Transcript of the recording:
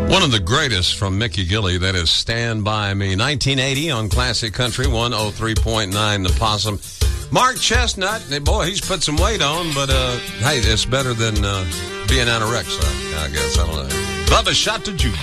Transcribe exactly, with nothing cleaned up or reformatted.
One of the greatest from Mickey Gilley, that is Stand By Me. nineteen eighty on Classic Country, one oh three point nine The Possum. Mark Chestnut, boy, he's put some weight on, but uh, hey, it's better than uh, being anorexic, I guess. I don't know. Bubba Shot to Jukebox.